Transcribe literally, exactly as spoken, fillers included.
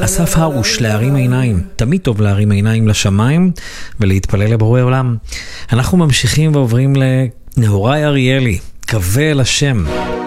אסף הרוש, להרים עיניים. תמיד טוב להרים עיניים לשמיים ולהתפלל לבורא עולם. אנחנו ממשיכים ועוברים לנהוראי אריאלי, קווה אל השם.